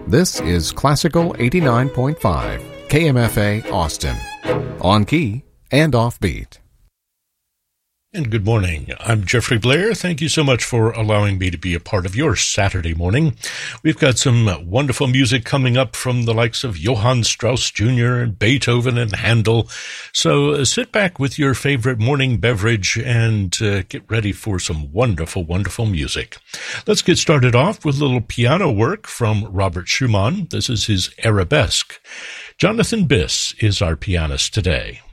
This is Classical 89.5, KMFA Austin. On key and offbeat. And good morning. I'm Jeffrey Blair. Thank you so much for allowing me to be a part of your Saturday morning. We've got some wonderful music coming up from the likes of Johann Strauss Jr. and Beethoven and Handel. So sit back with your favorite morning beverage and get ready for some wonderful, wonderful music. Let's get started off with a little piano work from Robert Schumann. This is his Arabesque. Jonathan Biss is our pianist today.